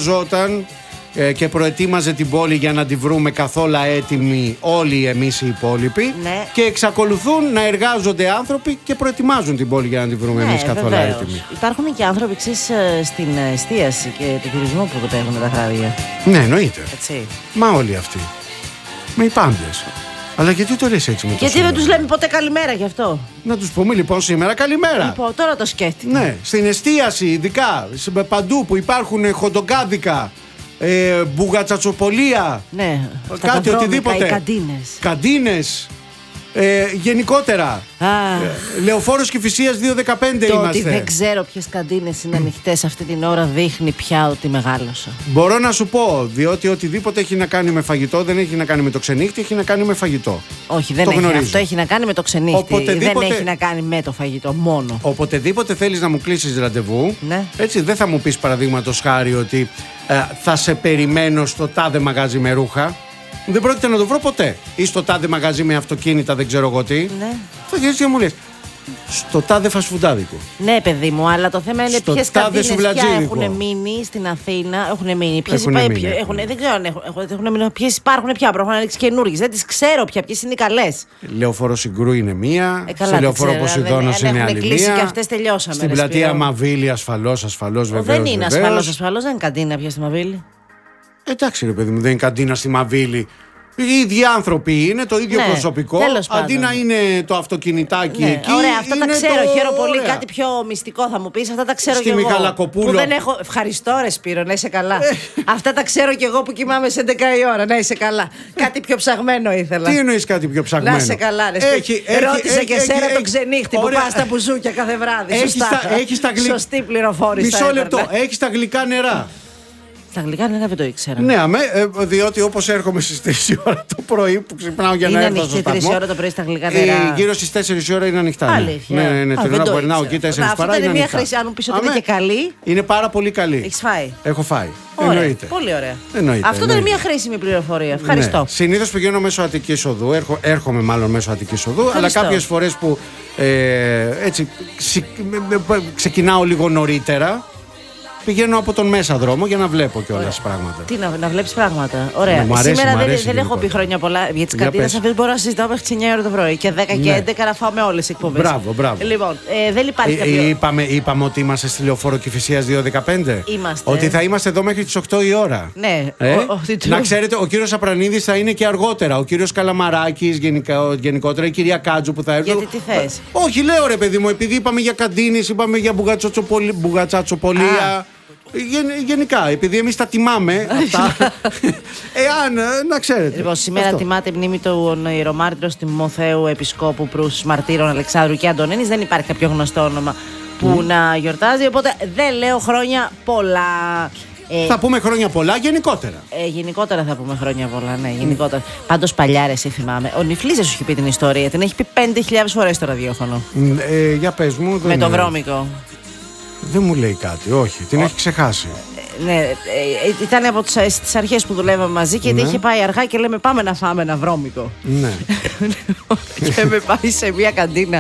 ετοιμαζόταν και προετοίμαζε την πόλη για να τη βρούμε καθόλου έτοιμοι όλοι εμείς οι υπόλοιποι. Ναι. Και εξακολουθούν να εργάζονται άνθρωποι και προετοιμάζουν την πόλη για να τη βρούμε εμείς καθόλου έτοιμοι. Υπάρχουν και άνθρωποι στην εστίαση και τον τουρισμό που το παίρνουν τα χράδια. Ναι, εννοείται. Έτσι. Μα όλοι αυτοί. Με οι πάντες. Αλλά γιατί το λες έτσι με το Γιατί δεν τους λέμε ποτέ καλημέρα γι' αυτό. Να τους πούμε λοιπόν σήμερα καλημέρα. Λοιπόν, τώρα το σκέφτηκα. Ναι, στην εστίαση ειδικά, παντού που υπάρχουν χοντογκάδικα, μπουγατσατσοπολία, Ναι, κάτι οτιδήποτε. Οι καντίνες. Καντίνες. Γενικότερα. Λεωφόρος Κηφισίας 215 Το είμαστε. ότι δεν ξέρω ποιες καντίνες είναι ανοιχτές αυτή την ώρα δείχνει πια ότι μεγάλωσα. Μπορώ να σου πω, διότι οτιδήποτε έχει να κάνει με φαγητό δεν έχει να κάνει με το ξενύχτη, έχει να κάνει με φαγητό. Όχι, δεν το έχει. γνωρίζω. Αυτό έχει να κάνει με το ξενύχτη. Δεν έχει να κάνει με το φαγητό μόνο. Οποτεδήποτε θέλεις να μου κλείσεις ραντεβού, Ναι. έτσι δεν θα μου πεις παραδείγματος χάρη ότι θα σε περιμένω στο τάδε μαγάζι με ρούχα. Δεν πρόκειται να το βρω ποτέ. Ή στο τάδε μαγαζί με αυτοκίνητα, δεν ξέρω εγώ τι. Ναι. Θα γυρίσει και μου λες στο τάδε φασφουντάδικο. Ναι, παιδί μου, αλλά το θέμα είναι ποιες καντίνες πια έχουν μείνει στην Αθήνα. Έχουν μείνει. Ποιες δεν ξέρω αν έχουν μείνει. Ποιες υπάρχουν πια. Πρέπει να ανοίξει καινούργιες. Δεν τις ξέρω πια. Ποιες είναι οι καλές. Λεωφόρο Συγκρού είναι μία. Σε Λεωφόρο Ποσειδώνος είναι άλλη μία. Κλείσει και αυτές τελειώσαμε. Στην πλατεία Μαβίλη ασφαλώς βεβαίως. Δεν είναι ασφαλώς, δεν είναι καντίνα πια στη Μαβίλη. Εντάξει ρε παιδί μου, δεν είναι καντίνα στη Μαβίλη. Οι ίδιοι άνθρωποι είναι, το ίδιο προσωπικό. Αντί να είναι το αυτοκινητάκι εκεί. Ωραία, αυτά τα ξέρω. Χαίρομαι πολύ. Ωραία. Κάτι πιο μυστικό θα μου πεις. Αυτά τα ξέρω Στη κι εγώ. Μιχαλακοπούλο. Που δεν έχω. Ευχαριστώ, ρε Σπύρο, να είσαι καλά. Αυτά τα ξέρω κι εγώ που κοιμάμαι σε 11 η ώρα. Να είσαι καλά. Κάτι πιο ψαγμένο ήθελα. Τι εννοείς κάτι πιο ψαγμένο? Να είσαι καλά, ρε Σπύρο. Ρώτησα και εσένα τον ξενύχτη που πας στα μπουζούκια κάθε βράδυ. Σωστή πληροφόρηση. Μισό λεπτό. Έχεις τα γλυκά νερά? Τα γλυκά νερά δεν το ήξερα. Ναι, διότι όπως έρχομαι στις 3 η ώρα το πρωί που ξυπνάω για να έρθω στο σταθμό. 3 η ώρα το πρωί στα γλυκά νερά. Γύρω στις 4 η ώρα είναι ανοιχτά. Αλήθεια. Ναι, την ώρα που περνάω εκεί 4 παρά είναι μια χρήση. Αν μου πεις ότι είναι και καλή. Είναι πάρα πολύ καλή. Έχεις φάει? Έχω φάει. Ωραία, εννοείται. πολύ ωραία. Εννοείται, Αυτό ήταν μια χρήσιμη πληροφορία. Ευχαριστώ. Ναι. Συνήθως πηγαίνω μέσω Αττικής Οδού. Έρχομαι μάλλον μέσω Αττικής Οδού. Αλλά κάποιες φορές που έτσι ξεκινάω λίγο νωρίτερα, πηγαίνω από τον μέσα δρόμο για να βλέπω κιόλας πράγματα. Τι να βλέπεις πράγματα. Ωραία. Σήμερα δεν έχω πει χρόνια πολλά. Για τις καντίνες αυτές μπορώ να συζητάω μέχρι τις 9 ώρα το πρωί. Και 10 και 11 να φάω με όλες τις εκπομπές. Μπράβο. Λοιπόν, δεν υπάρχει κάποιο. Είπαμε ότι είμαστε στη Λεωφόρο Κηφισίας 215. Είμαστε. Ότι θα είμαστε εδώ μέχρι τις 8 η ώρα. Ναι. Να ξέρετε, ο κύριος Απρανίδης θα είναι και αργότερα. Ο κύριος Καλαμαράκης, γενικότερα η κυρία Κάτζου που θα έρθει. Γιατί τι θες? Όχι, λέω ρε παιδί μου, επειδή είπαμε για καντίνες, είπαμε για μπουγατσατσοπολία. Γενικά, επειδή εμείς τα τιμάμε αυτά. Να ξέρετε. Λοιπόν, σήμερα τιμάται η μνήμη των ιερομάρτυρων Τιμοθέου Επισκόπου προς Μαρτύρων Αλεξάνδρου και Αντωνίνης. Δεν υπάρχει κάποιο γνωστό όνομα που να γιορτάζει. Οπότε δεν λέω χρόνια πολλά. Θα πούμε χρόνια πολλά γενικότερα. Γενικότερα θα πούμε χρόνια πολλά, ναι, γενικότερα. Πάντως παλιά, εσύ θυμάμαι. Ο Νιφλής δεν σου έχει πει την ιστορία. Την έχει πει 5.000 φορές στο ραδιόφωνο. Για πες μου. Με το βρώμικο. Δεν μου λέει κάτι, όχι, την έχει ξεχάσει. Ναι, ήταν από τις αρχές που δουλεύαμε μαζί και είχε πάει αργά και λέμε πάμε να φάμε ένα βρώμικο. Ναι. Και με πάει σε μια καντίνα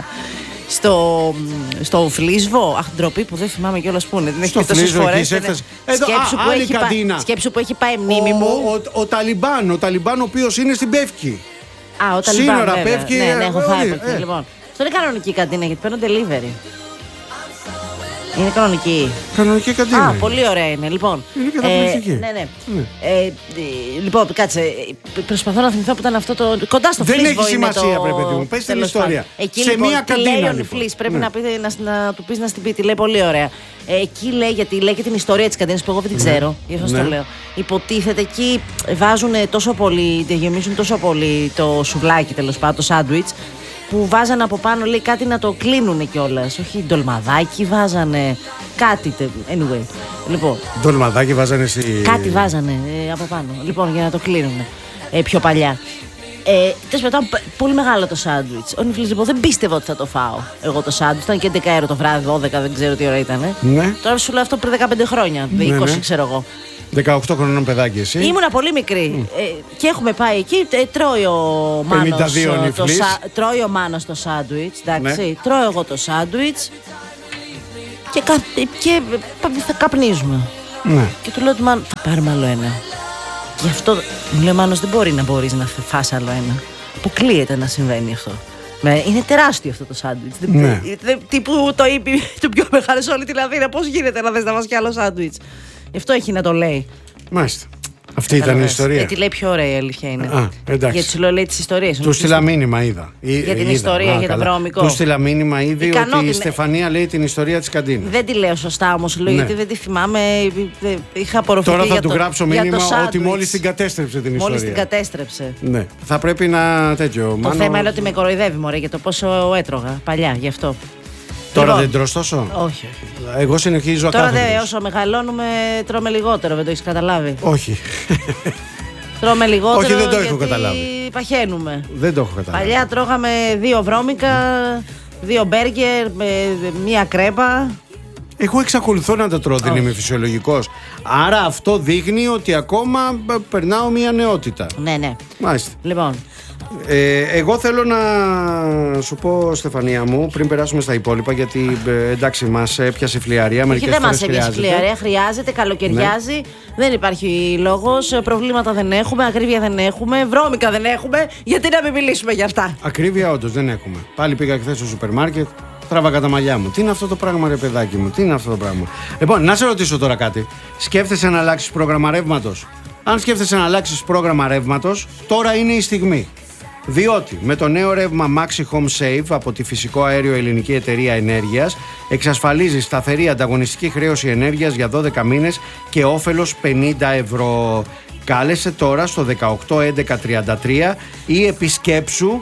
στο Φλίσβο. Αχ, ντροπή που δεν θυμάμαι κιόλας που είναι. Την έχει πει τόσες φορές. Σκέψου που έχει πάει μνήμη μου. Ο Ταλιμπάν ο οποίος είναι στην Πεύκη. Ο Ταλιμπάν, σύνορα Πεύκη. Ναι, έχω φάει από εκεί. Λοιπόν, αυτό είναι κανονική καντίνα γιατί παίρνω delivery. Είναι κανονική. Κανονική καντίνα. Πολύ ωραία είναι. Λοιπόν, είναι καταπληκτική. Ναι. Λοιπόν, κάτσε. Προσπαθώ να θυμηθώ που ήταν αυτό το. Κοντά στο Φλίσβο. Δεν έχει σημασία, πρέπει παιδί μου. Πες την ιστορία. Εκεί, σε λοιπόν, μία καντίνα. Πρέπει να του πει να στην πει. Τη λέει πολύ ωραία. Εκεί λέει, γιατί λέει και την ιστορία τη καντίνα που εγώ δεν την ξέρω. Γι' αυτό το λέω. Υποτίθεται εκεί βάζουν τόσο πολύ, γεμίζουν τόσο πολύ το σουβλάκι, τέλος πάντων, το σάντουιτς, που βάζανε από πάνω, λέει, κάτι να το κλείνουνε κιόλας. Όχι ντολμαδάκι, βάζανε κάτι. Anyway. Λοιπόν. Ντολμαδάκι βάζανε κάτι βάζανε από πάνω. Λοιπόν, για να το κλείνουνε. Πιο παλιά. Τέλος πάντων, πολύ μεγάλο το σάντουιτς. Ο Νιφλής λοιπόν δεν πίστευε ότι θα το φάω. Εγώ το σάντουιτς ήταν και 11 το βράδυ, 12, δεν ξέρω τι ώρα ήταν. Ναι. Τώρα σου λέω αυτό πριν 15 χρόνια, 20 ξέρω εγώ. 18 χρονών παιδάκι εσύ. Ήμουνα πολύ μικρή. Και έχουμε πάει εκεί. Τρώει ο Μάνος το σάντουιτς. Εντάξει. Τρώω εγώ το σάντουιτς. Και θα καπνίζουμε. Ναι. Και του λέω του Μάνου, θα πάρουμε άλλο ένα. Γι' αυτό μου λέει, Μάνος, δεν μπορεί να μπορείς να φας άλλο ένα. Αποκλείεται να συμβαίνει αυτό. Είναι τεράστιο αυτό το σάντουιτς. Ναι. Τύπου το είπε το πιο μεγάλο σε όλη την Αθήνα. Πώς γίνεται να θες να φας κι άλλο σάντουιτς. Γι' αυτό έχει να το λέει. Μάλιστα. Αυτή ήταν η ιστορία. Γιατί λέει πιο ωραία η αλήθεια είναι. Εντάξει. Γιατί σου λέω, λέει τις ιστορίες. Του στείλα μήνυμα, είδα. Για την ιστορία, για το βρώμικο. Του στείλα μήνυμα ήδη ότι η Στεφανία λέει την ιστορία της καντίνας. Δεν τη λέω σωστά όμως, λέω, γιατί δεν τη θυμάμαι. Είχα απορροφηθεί. Τώρα θα του γράψω μήνυμα ότι μόλις την κατέστρεψε την ιστορία. Μόλις την κατέστρεψε. Ναι. Θα πρέπει να τέτοιο. Το θέμα είναι ότι με κοροϊδεύει, μωρέ, για το πόσο έτρωγα παλιά, γι' αυτό. Τώρα δεν τρως τόσο. Όχι. Εγώ συνεχίζω τώρα όσο μεγαλώνουμε τρώμε λιγότερο, δεν το έχεις καταλάβει. Όχι. Τρώμε λιγότερο. Όχι, δεν το έχω γιατί καταλάβει. Παχαίνουμε. Δεν το έχω καταλάβει. Παλιά τρώγαμε 2 βρώμικα, 2 μπέργκερ, 1 κρέπα. Εγώ εξακολουθώ να τα τρώω, δεν είμαι φυσιολογικός. Άρα αυτό δείχνει ότι ακόμα περνάω μια νεότητα. Ναι. Μάλιστα. Λοιπόν. Εγώ θέλω να σου πω, Στεφανία μου, πριν περάσουμε στα υπόλοιπα, γιατί εντάξει, μας έπιασε φλιαρία. Όχι, δεν μας έπιασε φλιαρία. Χρειάζεται, καλοκαιριάζει. Ναι. Δεν υπάρχει λόγος. Προβλήματα δεν έχουμε, ακρίβεια δεν έχουμε, βρώμικα δεν έχουμε. Γιατί να μην μιλήσουμε για αυτά. Ακρίβεια, όντως δεν έχουμε. Πάλι πήγα χθες στο σούπερ μάρκετ. Τράβαγα τα μαλλιά μου. Τι είναι αυτό το πράγμα, ρε παιδάκι μου, τι είναι αυτό το πράγμα. Λοιπόν, να σε ρωτήσω τώρα κάτι. Σκέφτεσαι να αλλάξεις πρόγραμμα ρεύματος? Αν σκέφτεσαι να αλλάξεις πρόγραμμα ρεύματος, τώρα είναι η στιγμή. Διότι με το νέο ρεύμα Maxi Home Save από τη Φυσικό Αέριο Ελληνική Εταιρεία Ενέργειας εξασφαλίζει σταθερή ανταγωνιστική χρέωση ενέργειας για 12 μήνες και όφελος 50 ευρώ. Κάλεσε τώρα στο 181133 ή επισκέψου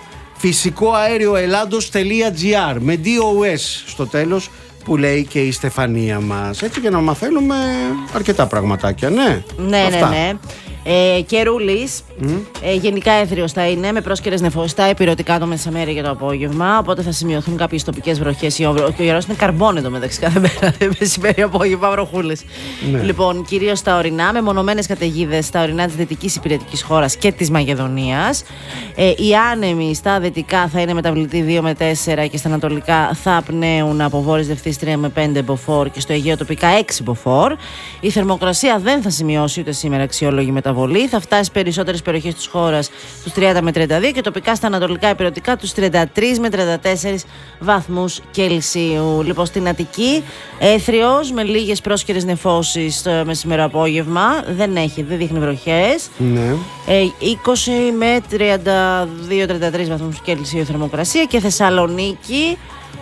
φυσικοαέρioελλάδος.gr με DOS στο τέλος, που λέει και η Στεφανία μας. Έτσι για να μαθαίνουμε αρκετά πραγματάκια, ναι. Ναι. Καιρούλης, γενικά έθριος θα είναι, με πρόσκαιρες νεφωστά, επιρωτικά το μεσημέρι και το απόγευμα. Οπότε θα σημειωθούν κάποιες τοπικές βροχές. Και ο καιρός είναι καρμπόνετο μεταξύ κάθε μέρα, μεσημέρι, απόγευμα, βροχούλες. Ναι. Λοιπόν, κυρίως στα ορεινά, με μονομένες καταιγίδες στα ορεινά της δυτικής υπηρετικής χώρας και της Μακεδονίας. Οι άνεμοι στα δυτικά θα είναι μεταβλητοί 2 με 4 και στα ανατολικά θα πνέουν από βόρειες διευθύνσεις 3 με 5 μποφόρ και στο Αιγαίο τοπικά 6 μποφόρ. Η θερμοκρασία δεν θα σημειώσει ούτε σήμερα αξιόλογη μεταβολή. Θα φτάσει στις περισσότερες περιοχές της χώρας τους 30 με 32 και τοπικά στα ανατολικά υπηρετικά τους 33 με 34 βαθμούς Κελσίου. Λοιπόν, στην Αττική έθριος με λίγες πρόσκαιρες νεφώσεις το μεσημέρο απόγευμα. Δεν δείχνει βροχές. Ναι. 20 με 32-33 βαθμούς Κελσίου θερμοκρασία. Και Θεσσαλονίκη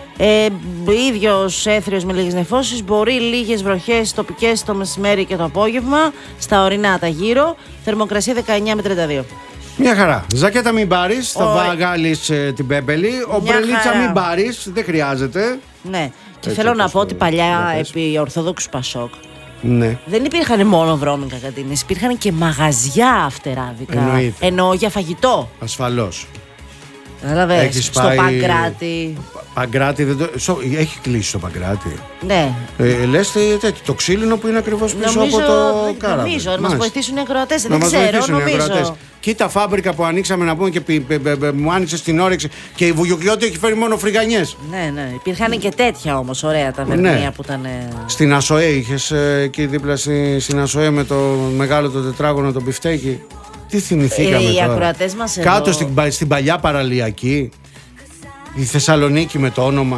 ίδιος έθριος με λίγες νεφώσεις, μπορεί λίγες βροχές τοπικές το μεσημέρι και το απόγευμα, στα ορεινά τα γύρω, θερμοκρασία 19 με 32. Μια χαρά. Ζακέτα μην πάρεις, θα βγάλεις την πέμπελη. Ομπρελίτσα μην πάρεις, δεν χρειάζεται. Ναι. Και θέλω να πω ότι παλιά επί Ορθόδοξου Πασόκ, ναι, δεν υπήρχαν μόνο βρώμικα καντίνες, υπήρχαν και μαγαζιά αυτεράδικα. Εννοώ για φαγητό. Ασφαλώς. Κατάλαβες, στο Παγκράτη. Παγκράτη, έχει κλείσει το Παγκράτη. Ναι. Λες το ξύλινο που είναι ακριβώς πίσω από το κάραβι. Νομίζω, να μας βοηθήσουν οι ακροατές, δεν ξέρω, νομίζω. Κοίτα φάμπρικα που ανοίξαμε να πούμε και μου άνοιξε στην όρεξη και η Βουγιουκλιώτη έχει φέρει μόνο φρυγανιές. Ναι. Υπήρχαν και τέτοια όμως ωραία ταβερνία που ήταν. Στην Ασοέ είχες εκεί δίπλα στην Ασοέ με το μεγάλο το τετράγωνο το μπιφτέκι. Τι θυμηθήκαμε οι τώρα. ακροατές μας εδώ. Κάτω στην παλιά παραλιακή, η Θεσσαλονίκη με το όνομα.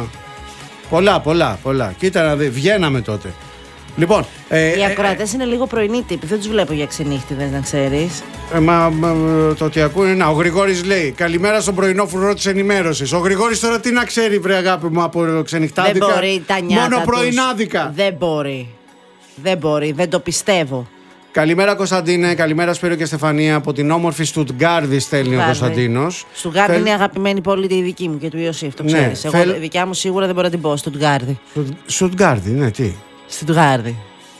Πολλά. Κοίτα να δει, βγαίναμε τότε. Λοιπόν, οι ακροατές είναι λίγο πρωινοί τύποι, δεν τους βλέπω για ξενύχτηδες, να ξέρεις. Το ότι ακούνε, ο Γρηγόρης λέει καλημέρα στον πρωινό φρουρό της ενημέρωσης. Ο Γρηγόρης τώρα τι να ξέρει, βρε αγάπη μου, από ξενυχτάδικα. Δεν μπορεί τα νιάτα μόνο πρωινάδικα. Δεν μπορεί, δεν το πιστεύω. Καλημέρα Κωνσταντίνε, καλημέρα Σπύρο και Στεφανία. Από την όμορφη Στουτγκάρδη στέλνει ο Κωνσταντίνος. Στουτγκάρδη είναι αγαπημένη πόλη τη δική μου και του Ιωσήφ, το ξέρεις. Εγώ η δικιά μου σίγουρα δεν μπορώ να την πω, Στουτγκάρδη. Στουτγκάρδη, ναι, τι. Στουτγκάρδη.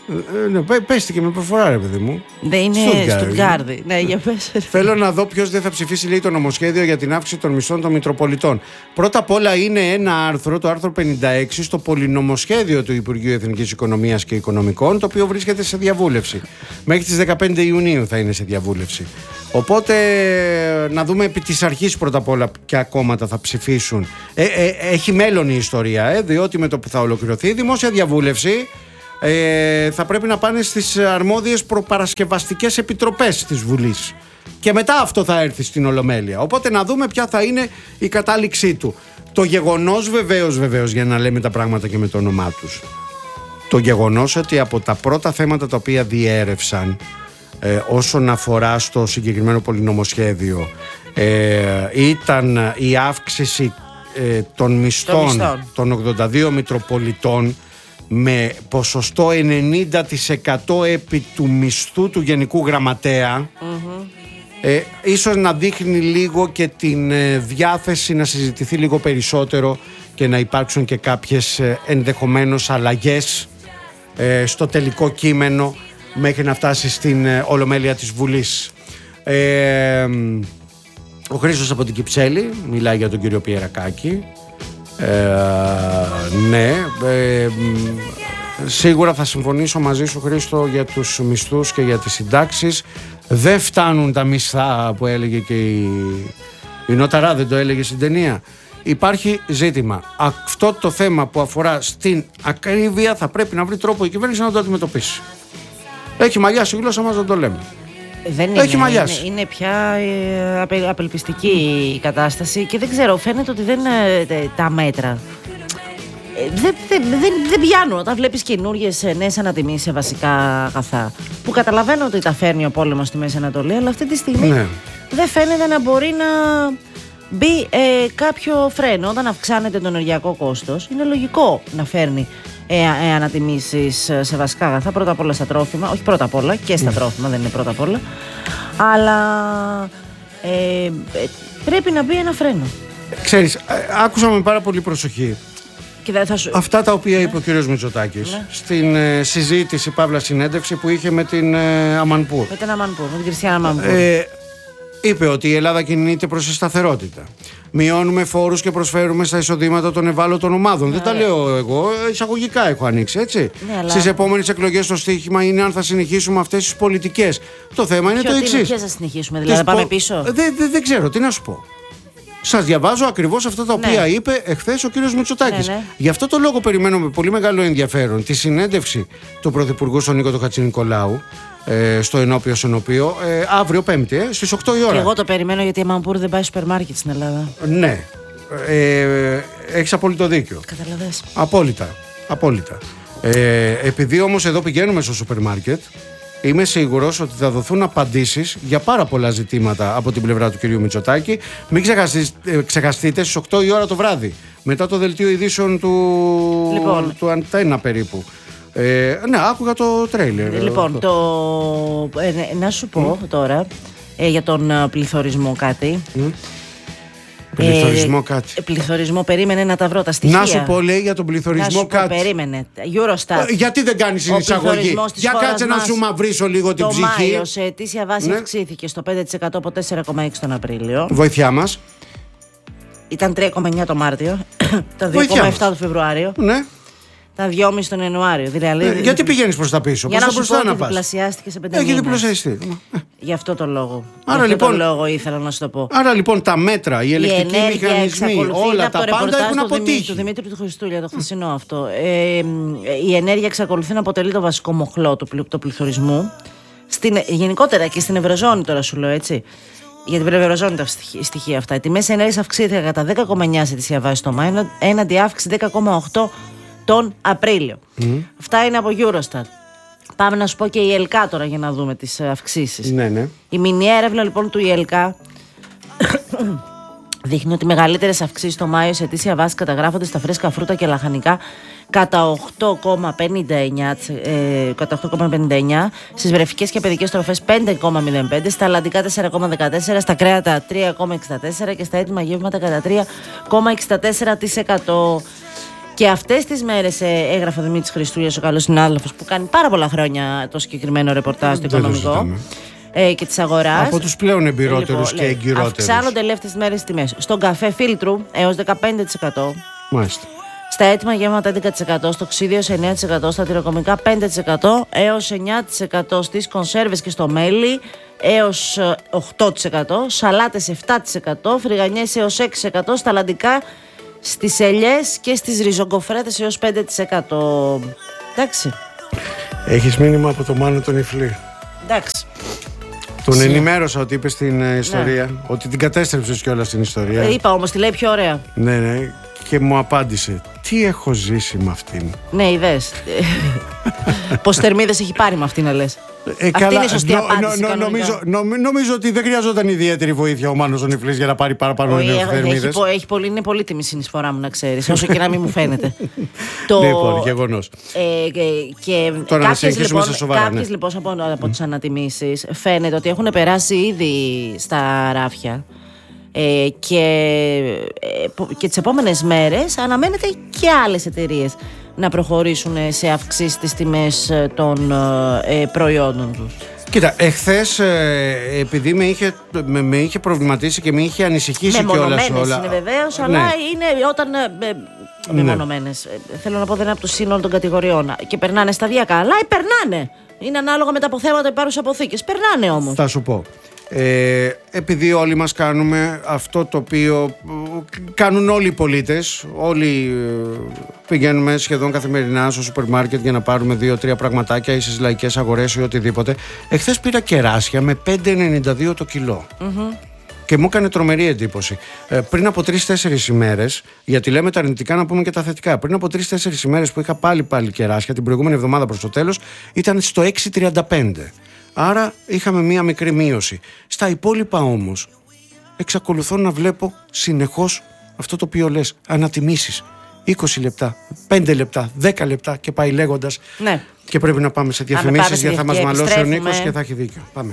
Πες και με προφορά, ρε παιδί μου. Δεν είναι Στουτγκάρδη. Ναι, για πες. Θέλω να δω ποιος δεν θα ψηφίσει, λέει, το νομοσχέδιο για την αύξηση των μισθών των Μητροπολιτών. Πρώτα απ' όλα είναι ένα άρθρο, το άρθρο 56, στο πολυνομοσχέδιο του Υπουργείου Εθνικής Οικονομίας και Οικονομικών, το οποίο βρίσκεται σε διαβούλευση. Μέχρι τις 15 Ιουνίου θα είναι σε διαβούλευση. Οπότε να δούμε επί της αρχής πρώτα απ' όλα ποια κόμματα θα ψηφίσουν. Έχει μέλλον η ιστορία, διότι με το που θα ολοκληρωθεί η δημόσια διαβούλευση, θα πρέπει να πάνε στις αρμόδιες προπαρασκευαστικές επιτροπές της Βουλής. Και μετά αυτό θα έρθει στην Ολομέλεια. Οπότε να δούμε ποια θα είναι η κατάληξή του. Το γεγονός βεβαίως, για να λέμε τα πράγματα και με το όνομά τους, το γεγονός ότι από τα πρώτα θέματα τα οποία διέρευσαν όσον αφορά στο συγκεκριμένο πολυνομοσχέδιο ήταν η αύξηση των μισθών των 82 Μητροπολιτών με ποσοστό 90% επί του μισθού του Γενικού Γραμματέα. Ίσως να δείχνει λίγο και την διάθεση να συζητηθεί λίγο περισσότερο και να υπάρξουν και κάποιες ενδεχομένως αλλαγές στο τελικό κείμενο μέχρι να φτάσει στην Ολομέλεια της Βουλής. Ο Χρήστος από την Κυψέλη μιλάει για τον κύριο Πιερακάκη. Ναι, σίγουρα θα συμφωνήσω μαζί σου, Χρήστο, για τους μισθούς και για τις συντάξεις. Δεν φτάνουν τα μισθά που έλεγε και η Νόταρα, δεν το έλεγε στην ταινία. Υπάρχει ζήτημα. Αυτό το θέμα που αφορά στην ακρίβεια θα πρέπει να βρει τρόπο η κυβέρνηση να το αντιμετωπίσει. Έχει μαλλιάσει η γλώσσα μας, δεν το λέμε. Δεν είναι πια απελπιστική η κατάσταση και δεν ξέρω, φαίνεται ότι δεν τα μέτρα δεν πιάνουν. Όταν βλέπεις καινούργιες νέες ανατιμήσεις σε βασικά αγαθά, που καταλαβαίνω ότι τα φέρνει ο πόλεμος στη Μέση Ανατολή, αλλά αυτή τη στιγμή δεν φαίνεται να μπορεί να μπει κάποιο φρένο. Όταν αυξάνεται το ενεργειακό κόστος, είναι λογικό να φέρνει ανατιμήσεις σε βασικά αγαθά. Πρώτα απ' όλα στα τρόφιμα, όχι πρώτα απ' όλα και στα τρόφιμα, δεν είναι πρώτα απ' όλα, αλλά πρέπει να μπει ένα φρένο. Ξέρεις, άκουσα με πάρα πολύ προσοχή αυτά τα οποία είπε ο κύριος Μητσοτάκης στην συζήτηση, παύλα συνέντευξη που είχε με την Αμανπούρ. Με την Κριστιάνα Αμανπούρ. Είπε ότι η Ελλάδα κινείται προς τη σταθερότητα. Μειώνουμε φόρους και προσφέρουμε στα εισοδήματα των ευάλωτων ομάδων. Δεν τα λέω εγώ, εισαγωγικά έχω ανοίξει, έτσι. Αλλά... Στις επόμενες εκλογές το στοίχημα είναι αν θα συνεχίσουμε αυτές τις πολιτικές. Το θέμα είναι το εξής. Ποιες θα συνεχίσουμε, δηλαδή, να πάμε πίσω. Δεν ξέρω, τι να σου πω. Σας διαβάζω ακριβώς αυτά τα οποία είπε εχθές ο κύριος Μητσοτάκης. Γι' αυτό το λόγο περιμένω με πολύ μεγάλο ενδιαφέρον τη συνέντευξη του Πρωθυπουργού στον Νίκο Χατζηνικολάου στο ενώπιο συνοπείο αύριο Πέμπτη στις 8 η ώρα. Και εγώ το περιμένω γιατί η Αμανπούρ δεν πάει στο σούπερ μάρκετ στην Ελλάδα. Ναι. Έχεις απόλυτο δίκιο. Καταλαβαίνεις. Απόλυτα. Επειδή όμως εδώ πηγαίνουμε στο σούπερ μάρκετ, είμαι σίγουρος ότι θα δοθούν απαντήσεις για πάρα πολλά ζητήματα από την πλευρά του κυρίου Μητσοτάκη. Μην ξεχαστείτε στις 8 η ώρα το βράδυ, μετά το δελτίο ειδήσεων του Αντένα περίπου. Ναι, άκουγα το τρέιλερ. Λοιπόν, να σου πω τώρα για τον πληθωρισμό κάτι. Πληθωρισμό κάτι. Πληθωρισμό, περίμενε να τα βρω τα στοιχεία. Να σου πω, λέει, για τον πληθωρισμό κάτι. Περίμενε. Eurostat. Γιατί δεν κάνεις την εισαγωγή? Για κάτσε να σου μαυρίσω λίγο την ψυχή. Το Μάιο σε ετήσια βάση αυξήθηκε στο 5% από 4,6 τον Απρίλιο. Βοήθειά μας. Ήταν 3,9 το Μάρτιο. Ήταν 2,7 το Φεβρουάριο. Ναι. Τα 2,5 τον Ιανουάριο. Δηλαδή, γιατί πηγαίνεις προς τα πίσω? Για να σου πω ότι διπλασιάστηκε σε 5 μήνες. Έχει διπλασιαστεί. Γι' αυτό το λόγο. Άρα λοιπόν, τον λόγο ήθελα να σου το πω. Άρα λοιπόν τα μέτρα, οι ελεκτικοί μηχανισμοί, όλα τα πάντα έχουν αποτύχει. Του Δημήτρη του Χριστούλια, το χθεσινό αυτό. Η ενέργεια εξακολουθεί να αποτελεί το βασικό μοχλό του πληθωρισμού. Γενικότερα και στην Ευρωζώνη, τώρα σου λέω έτσι. Για την Ευρωζώνη τα στοιχεία αυτά. Οι τιμές ενέργειας αυξήθηκαν κατά 10,9 σε ετήσια βάση το Μάιο, έναντι αύξηση 10,8 τον Απρίλιο. Αυτά είναι από Eurostat. Πάμε να σου πω και η ΕΛΚΑ τώρα για να δούμε τις αυξήσεις. Ναι. Η μηνιαία έρευνα λοιπόν του ΕΛΚΑ δείχνει ότι οι μεγαλύτερες αυξήσεις το Μάιο σε ετήσια βάση καταγράφονται στα φρέσκα φρούτα και λαχανικά κατά 8,59, στις βρεφικές και παιδικές τροφές 5,05, στα αλλαντικά 4,14, στα κρέατα 3,64 και στα έτοιμα γεύματα κατά 3,64%. Και αυτές τις μέρες έγραφε ο Δημήτρης Χριστούλιας, ο καλός συνάδελφος που κάνει πάρα πολλά χρόνια το συγκεκριμένο ρεπορτάζ του οικονομικό και της αγοράς. Από τους πλέον εμπειρότερους και εγκυρότερους. Αυξάνονται αυτές τις μέρες τιμές. Στον καφέ φίλτρου έως 15%. Μάλιστα. Στα έτοιμα γεύματα 11%, στο ξύδιο 9%, στα τυροκομικά 5% έως 9%, στις κονσέρβες και στο μέλι έως 8%, σαλάτες 7%, φρυγανιές έως 6%, στα αλλαντικά, στις ελιές και στις ριζογκοφρέτες έως 5%. Εντάξει. Έχεις μήνυμα από το Μάνο τον Ιφλή. Εντάξει. Τον ενημέρωσα ότι είπε στην ιστορία, ότι την κατέστρεψες κιόλας στην ιστορία. Είπα όμως, τη λέει πιο ωραία. Ναι. Και μου απάντησε, τι έχω ζήσει με αυτήν. Ναι, είδες. Πως θερμίδες έχει πάρει με αυτήν, να λες. Αυτή είναι η σωστή απάντηση. Νομίζω ότι δεν χρειαζόταν ιδιαίτερη βοήθεια ο Μάνος ο Νιφλής για να πάρει παραπάνω θερμίδες. Είναι πολύτιμη συνεισφορά μου, να ξέρεις, όσο και να μην μου φαίνεται. Λοιπόν, γεγονός. Τώρα να συνεχίσουμε σε σοβαρά. Κάποιες λοιπόν από τις ανατιμήσεις φαίνεται ότι έχουν περάσει ήδη στα ράφια. Και τις επόμενες μέρες αναμένεται και άλλες εταιρείες να προχωρήσουν σε αυξήσεις στις τιμές των προϊόντων τους. Κοίτα, εχθές επειδή με είχε προβληματίσει και με είχε ανησυχήσει κιόλας όλα. Μεμονωμένες είναι βεβαίως, αλλά είναι όταν μεμονωμένες. Θέλω να πω, δεν είναι από το σύνολο των κατηγοριών και περνάνε σταδιακά, αλλά περνάνε. Είναι ανάλογα με τα αποθέματα που υπάρχουν στις αποθήκες. Περνάνε όμως. Θα σου πω. Επειδή όλοι μας κάνουμε αυτό το οποίο κάνουν όλοι οι πολίτες, όλοι πηγαίνουμε σχεδόν καθημερινά στο σούπερ μάρκετ για να πάρουμε 2-3 πραγματάκια ή στις λαϊκές αγορές ή οτιδήποτε. Εχθές πήρα κεράσια με 5,92 το κιλό. Και μου έκανε τρομερή εντύπωση. Πριν από 3-4 ημέρες, γιατί λέμε τα αρνητικά να πούμε και τα θετικά. Πριν από 3-4 ημέρες που είχα πάλι κεράσια, την προηγούμενη εβδομάδα προς το τέλος, ήταν στο 6,35. Άρα είχαμε μία μικρή μείωση. Στα υπόλοιπα όμως εξακολουθώ να βλέπω συνεχώς αυτό το οποίο λες, ανατιμήσεις. 20 λεπτά, 5 λεπτά, 10 λεπτά και πάει λέγοντας. Ναι. Και πρέπει να πάμε σε διαφημίσεις γιατί θα μας μαλώσει ο Νίκος και θα έχει δίκιο. Πάμε.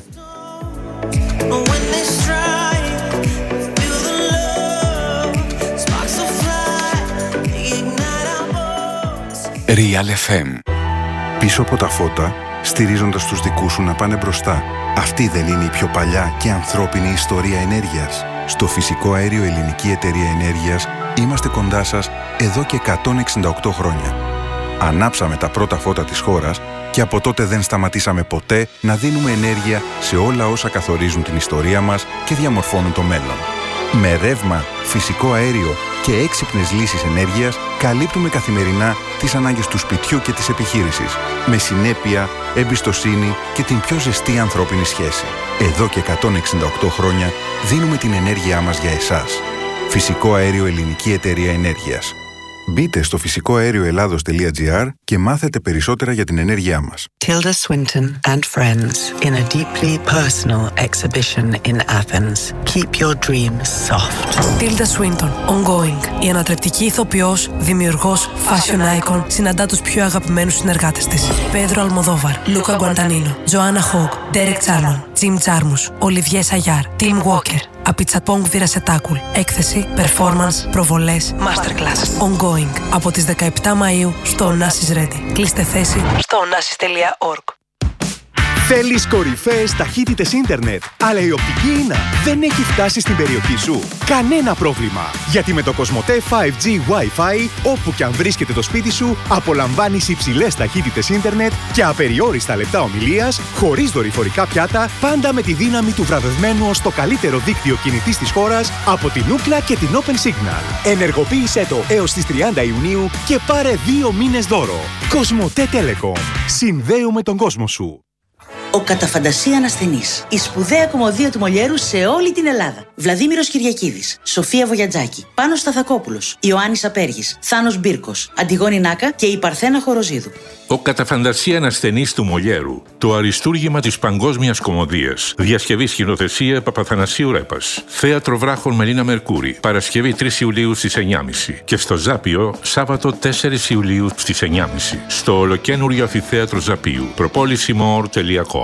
Real FM. Πίσω από τα φώτα, στηρίζοντας τους δικούς σου να πάνε μπροστά. Αυτή δεν είναι η πιο παλιά και ανθρώπινη ιστορία ενέργειας? Στο Φυσικό Αέριο Ελληνική Εταιρεία Ενέργειας είμαστε κοντά σας εδώ και 168 χρόνια. Ανάψαμε τα πρώτα φώτα της χώρας και από τότε δεν σταματήσαμε ποτέ να δίνουμε ενέργεια σε όλα όσα καθορίζουν την ιστορία μας και διαμορφώνουν το μέλλον. Με ρεύμα, φυσικό αέριο και έξυπνες λύσεις ενέργειας καλύπτουμε καθημερινά τις ανάγκες του σπιτιού και της επιχείρησης. Με συνέπεια, εμπιστοσύνη και την πιο ζεστή ανθρώπινη σχέση. Εδώ και 168 χρόνια δίνουμε την ενέργειά μας για εσάς. Φυσικό Αέριο Ελληνική Εταιρεία Ενέργειας. Μπείτε στο φυσικοαέρioελλάδος.gr και μάθετε περισσότερα για την ενέργειά μας. Tilda Swinton and friends in a deeply personal exhibition in Athens. Keep your dreams soft. Tilda Swinton, ongoing. Η ανατρεπτική ηθοποιός, δημιουργός, fashion icon, συναντά τους πιο αγαπημένους συνεργάτες της. Πέδρο Αλμοδόβαρ, Λούκα Γκουαντανίνο, Τζοάννα Χόγκ, Ντέρεκ Τσάρμον, Τζιμ Τζάρμους, Ολιβιέ Σαγιάρ, Τιμ Walker. Απιτσαπόγκ Βιρασετάκουλ. Έκθεση, performance, προβολές, masterclass. Ongoing. Από τις 17 Μαΐου στο Onassis Ready. Κλείστε θέση στο onassis.org. Θέλεις κορυφαίες ταχύτητες ίντερνετ, αλλά η οπτική ίνα δεν έχει φτάσει στην περιοχή σου? Κανένα πρόβλημα! Γιατί με το Κοσμοτέ 5G Wi-Fi, όπου και αν βρίσκεται το σπίτι σου, απολαμβάνεις υψηλές ταχύτητες ίντερνετ και απεριόριστα λεπτά ομιλίας, χωρίς δορυφορικά πιάτα, πάντα με τη δύναμη του βραβευμένου ως το καλύτερο δίκτυο κινητής της χώρας από την Ookla και την Open Signal. Ενεργοποίησέ το έως τις 30 Ιουνίου και πάρε 2 μήνες δώρο. Κοσμοτέ Telecom. Συνδέουμε τον κόσμο σου. Ο κατά φαντασία ανασθενής. Η σπουδαία κομμωδία του Μολιέρου σε όλη την Ελλάδα. Βλαδίμηρος Κυριακίδης, Σοφία Βογιατζάκη, Πάνος Σταθακόπουλος, Ιωάννης Απέργης, Θάνος Μπίρκος, Αντιγόνη Νάκα και η Παρθένα Χοροζίδου. Ο κατά φαντασία ανασθενής του Μολιέρου. Το αριστούργημα της παγκόσμιας κομμωδίας. Διασκευή σκηνοθεσία Παπαθανασίου Ρέπας. Θέατρο Βράχων Μελίνα Μερκούρη. Παρασκευή 3 Ιουλίου στις 9.30. Και στο Ζάπιο Σάββατο 4 Ιουλίου στις 9.30. Στο ολοκένουργιο αμφιθέατρο Ζαπίου. Propolisimo.com.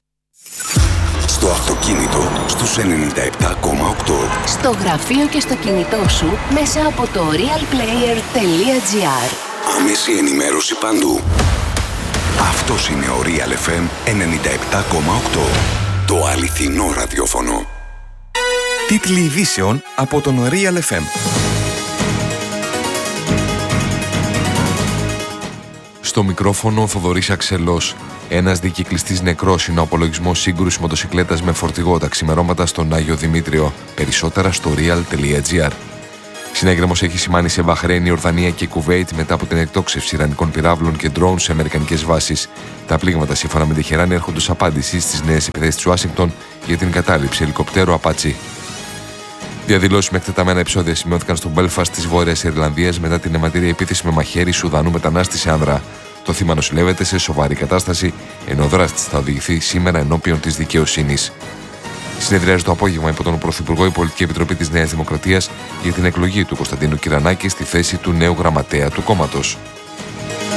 Στο αυτοκίνητο στους 97,8. Στο γραφείο και στο κινητό σου μέσα από το realplayer.gr. Άμεση ενημέρωση παντού. Αυτός είναι ο Real FM 97,8. Το αληθινό ραδιόφωνο. Τίτλοι ειδήσεων από τον Real FM. Στο μικρόφωνο ο Θοδωρής Αξελός. Ένας δικυκλιστής νεκρός είναι ο απολογισμός σύγκρουση μοτοσικλέτας με φορτηγό τα ξημερώματα στον Άγιο Δημήτριο. Περισσότερα στο real.gr. Συνέγερμος έχει σημάνει σε Μπαχρέιν, Ορδανία και Κουβέιτ μετά από την εκτόξευση ιρανικών πυράβλων και ντρόουν σε αμερικανικές βάσεις. Τα πλήγματα, σύμφωνα με τη Τεχεράνη, έρχονται ως απάντηση στις νέες επιθέσεις της Ουάσιγκτον για την κατάληψη ελικοπτέρου Απάτσι. Διαδηλώσεις με εκτεταμένα επεισόδια σημειώθηκαν στο Μπέλφαστ της Βόρειας Ιρλανδίας μετά την αιματηρή επίθεση με μαχαίρι Σουδανού μετανάστη σε άνδρα. Το θύμα νοσηλεύεται σε σοβαρή κατάσταση, ενώ ο δράστης θα οδηγηθεί σήμερα ενώπιον της δικαιοσύνης. Συνεδριάζει το απόγευμα υπό τον Πρωθυπουργό η Πολιτική Επιτροπή της Νέας Δημοκρατίας για την εκλογή του Κωνσταντίνου Κυρανάκη στη θέση του νέου γραμματέα του κόμματος.